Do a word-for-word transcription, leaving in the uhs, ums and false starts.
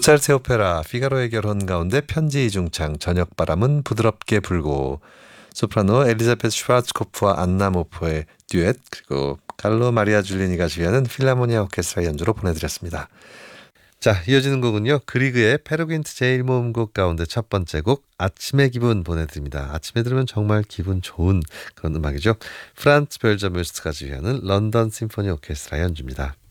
모차르트의 오페라 피가로의 결혼 가운데 편지 이중창 저녁바람은 부드럽게 불고 소프라노 엘리자베스 슈바츠코프와 안나 모포의 듀엣 그리고 칼로 마리아 줄리니가 지휘하는 필라모니아 오케스트라 연주로 보내드렸습니다. 자, 이어지는 곡은요. 그리그의 페르긴트 제일 모음곡 가운데 첫 번째 곡 아침의 기분 보내드립니다. 아침에 들으면 정말 기분 좋은 그런 음악이죠. 프란츠 별저뮤스트가 지휘하는 런던 심포니 오케스트라 연주입니다.